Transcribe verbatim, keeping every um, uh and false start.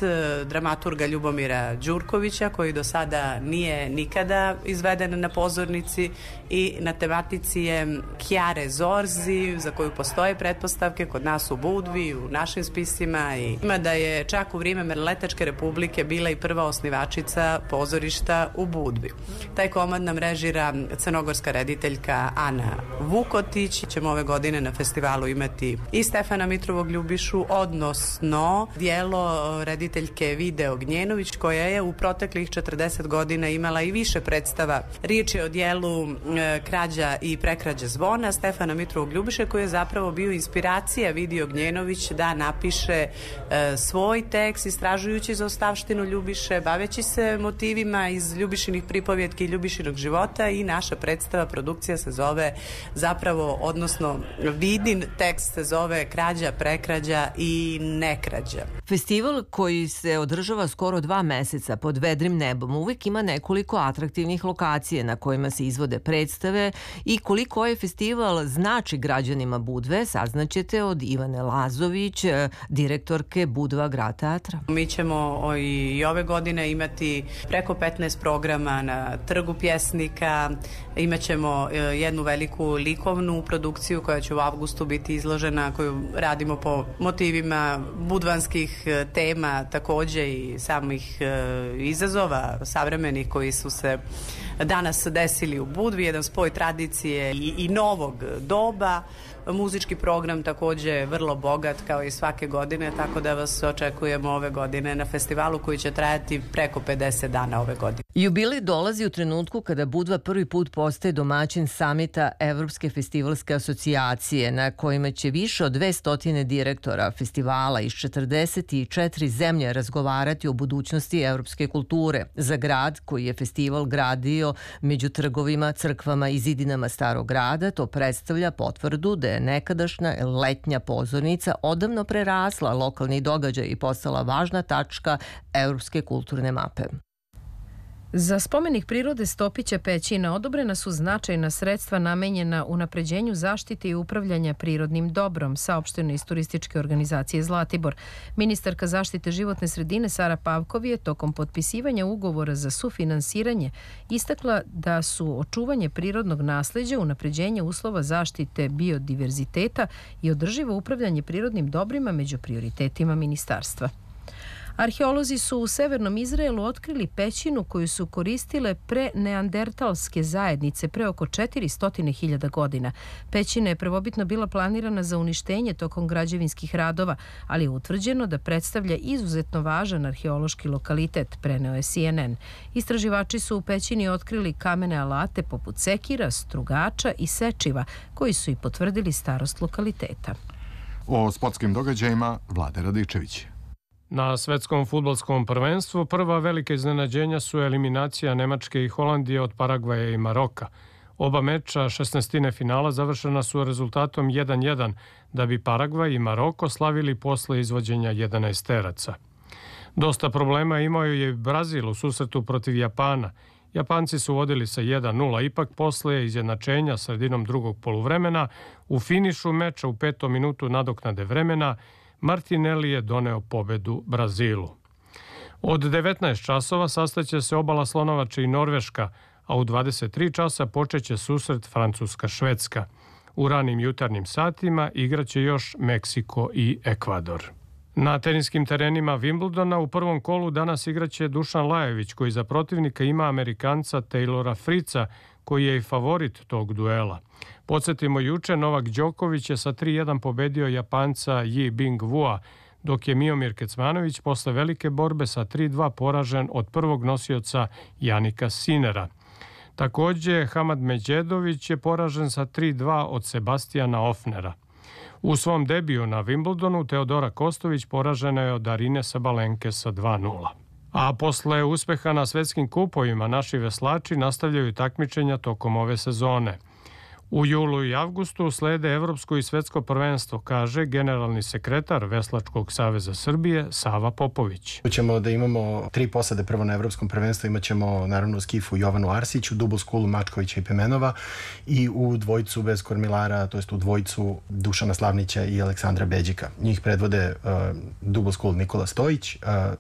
dramaturga Ljubomira Đurkovića, koji do sada nije nikada izveden na pozornici, i na tematici je Kjare Zorzi, za koju postoje pretpostavke kod nas u Budvi, u našim spisima, i ima da je čak u vrijeme Merletačke republike bila i prva osnivačica pozorišta u Budvi. Taj komad nam režira crnogorska rediteljka Ana Vukotić. Ćemo ove godine na festivalu imati i Stefana Mitrovog Ljubišu, odnosno dijelo rediteljke Vide Ognjenović, koja je u proteklih četrdeset godina imala i više predstava. Riječ je o dijelu Krađa i prekrađa zvona Stefana Mitrovog Ljubiše, koji je zapravo bio inspiracija Vidi Ognjenović da napiše e, svoj tekst, istražujući zaostavštinu Ljubiše, baveći se motivima iz Ljubišinih pripovjetki i Ljubišinog života, i naša predstava, produkcija se zove zapravo, odnosno Vidin tekst se zove Krađa, prekrađa i nekrađa. Festival koji se održava skoro dva meseca pod vedrim nebom uvijek ima nekoliko atraktivnih lokacije na kojima se izvode predstave, i koliko ovaj festival znači građanima Budve saznaćete od Ivane Lazović, direktorke Budva Grad teatra. Mi ćemo i ove godine imati preko petnaest programa na Trgu pjesnika, imat ćemo jednu veliku likovnu produkciju koja će u avgustu biti izložena, koju radimo po motivima budvanskih tema, također i samih izazova savremenih koji su se danas desili u Budvi, jedan spoj tradicije i, i novog doba. Muzički program također vrlo bogat kao i svake godine, tako da vas očekujemo ove godine na festivalu koji će trajati preko pedeset dana ove godine. Jubilej dolazi u trenutku kada Budva prvi put postaje domaćin samita Evropske festivalske asocijacije, na kojima će više od dvesta direktora festivala iz četrdeset četiri zemlje razgovarati o budućnosti evropske kulture. Za grad koji je festival gradio među trgovima, crkvama i zidinama Starog grada, to predstavlja potvrdu da je nekadašnja letnja pozornica odavno prerasla lokalni događaj i postala važna tačka evropske kulturne mape. Za spomenik prirode Stopića pećina odobrena su značajna sredstva namenjena unapređenju zaštite i upravljanja prirodnim dobrom, saopšteno iz turističke organizacije Zlatibor. Ministarka zaštite životne sredine Sara Pavkov je tokom potpisivanja ugovora za sufinansiranje istakla da su očuvanje prirodnog nasleđa, unapređenje uslova zaštite biodiverziteta i održivo upravljanje prirodnim dobrima među prioritetima ministarstva. Arheolozi su u severnom Izraelu otkrili pećinu koju su koristile pre neandertalske zajednice pre oko četiristo hiljada godina. Pećina je prvobitno bila planirana za uništenje tokom građevinskih radova, ali je utvrđeno da predstavlja izuzetno važan arheološki lokalitet, preneo je C N N. Istraživači su u pećini otkrili kamene alate poput sekira, strugača i sečiva, koji su i potvrdili starost lokaliteta. O sportskim događajima Vlade Radičević. Na svetskom fudbalskom prvenstvu prva velika iznenađenja su eliminacija Nemačke i Holandije od Paragvaja i Maroka. Oba meča šesnaestine finala završena su rezultatom jedan jedan, da bi Paragvaj i Maroko slavili posle izvođenja jedanaesteraca. Dosta problema imao je Brazil u susretu protiv Japana. Japanci su vodili sa jedan nula, ipak posle izjednačenja sredinom drugog poluvremena u finišu meča u petom minutu nadoknade vremena Martinelli je doneo pobedu Brazilu. Od devetnaest časova sastaće se obala Slonovače i Norveška, a u dvadeset tri časa počeće susret Francuska-Švedska. U ranim jutarnjim satima igraće još Meksiko i Ekvador. Na teniskim terenima Wimbledona u prvom kolu danas igraće Dušan Lajović, koji za protivnika ima Amerikanca Taylora Fritza, koji je i favorit tog duela. Podsjetimo, juče Novak Đoković je sa tri jedan pobedio Japanca Yi Bing-Vua, dok je Miomir Kecmanović posle velike borbe sa tri dva poražen od prvog nosioca Janika Sinera. Također, Hamad Međedović je poražen sa tri dva od Sebastijana Ofnera. U svom debiju na Wimbledonu Teodora Kostović poražena je od Arine Sabalenke sa dva nula. A posle uspeha na svetskim kupovima naši veslači nastavljaju takmičenja tokom ove sezone. U julu i avgustu slede Evropsko i svetsko prvenstvo, kaže generalni sekretar Veslačkog saveza Srbije Sava Popović. Ćemo da imamo tri posade prvo na Evropskom prvenstvu, imat ćemo naravno u skifu Jovanu Arsić, u double schoolu Mačkovića i Pemenova i u dvojicu bez kormilara, to jest u dvojicu Dušana Slavnića i Aleksandra Beđika. Njih predvode uh, double school Nikola Stojić, uh,